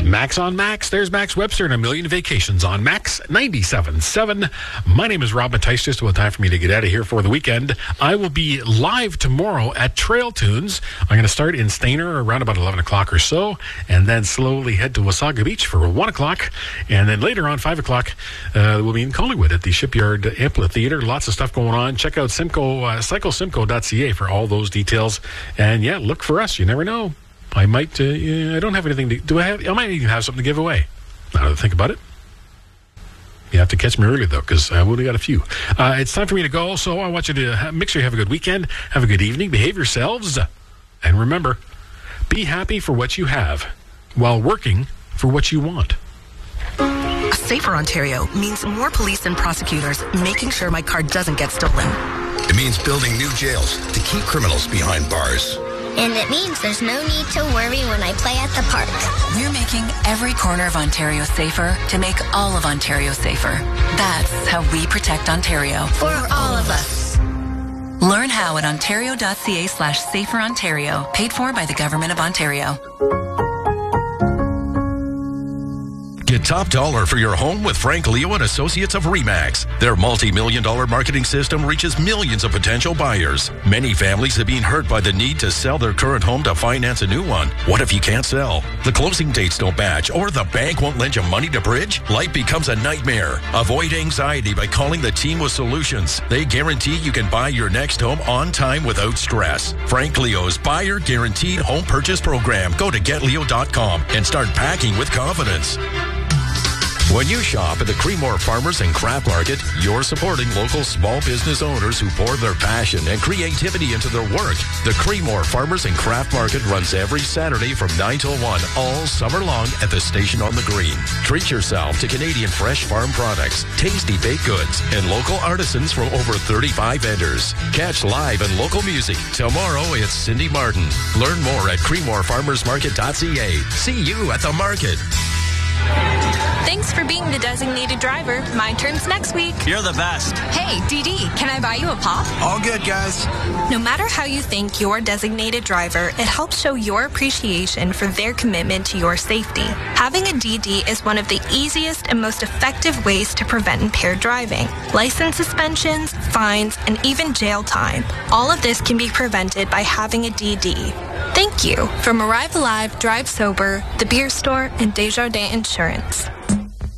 Max on Max. There's Max Webster and a million vacations on Max 97.7. My name is Rob Mattice. Just about time for me to get out of here for the weekend. I will be live tomorrow at Trail Tunes. I'm going to start in Stayner around about 11 o'clock or so, and then slowly head to Wasaga Beach for 1 o'clock. And then later on, 5 o'clock, we'll be in Collingwood at the Shipyard Amphitheater. Lots of stuff going on. Check out cyclesimco.ca for all those details. And yeah, look for us. You never know. I might, I don't have anything to, I might even have something to give away. Now that I think about it. You have to catch me early, though, because I've only got a few. It's time for me to go, so I want you to make sure you have a good weekend, have a good evening, behave yourselves, and remember, be happy for what you have while working for what you want. A safer Ontario means more police and prosecutors making sure my car doesn't get stolen. It means building new jails to keep criminals behind bars. And it means there's no need to worry when I play at the park. We're making every corner of Ontario safer to make all of Ontario safer. That's how we protect Ontario. For all of us. Learn how at ontario.ca/saferontario. Paid for by the Government of Ontario. Get top dollar for your home with Frank Leo and Associates of RE/MAX. Their multi-million-dollar marketing system reaches millions of potential buyers. Many families have been hurt by the need to sell their current home to finance a new one. What if you can't sell? The closing dates don't match, or the bank won't lend you money to bridge? Life becomes a nightmare. Avoid anxiety by calling the team with solutions. They guarantee you can buy your next home on time without stress. Frank Leo's Buyer Guaranteed Home Purchase Program. Go to getleo.com and start packing with confidence. When you shop at the Creemore Farmers and Craft Market, you're supporting local small business owners who pour their passion and creativity into their work. The Creemore Farmers and Craft Market runs every Saturday from 9 till 1 all summer long at the station on the green. Treat yourself to Canadian fresh farm products, tasty baked goods, and local artisans from over 35 vendors. Catch live and local music. Tomorrow, it's Cindy Martin. Learn more at creemorefarmersmarket.ca. See you at the market. Thanks for being the designated driver. My turn's next week. You're the best. Hey, DD, can I buy you a pop? All good, guys. No matter how you thank your designated driver, it helps show your appreciation for their commitment to your safety. Having a DD is one of the easiest and most effective ways to prevent impaired driving. License suspensions, fines, and even jail time. All of this can be prevented by having a DD. Thank you from Arrive Alive, Drive Sober, The Beer Store, and Desjardins Insurance.